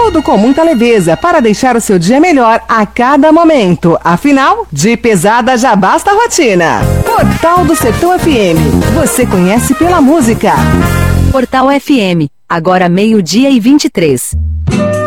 Tudo com muita leveza para deixar o seu dia melhor a cada momento. Afinal, de pesada já basta a rotina. Portal do Sertão FM. Você conhece pela música. Portal FM. Agora 12:23.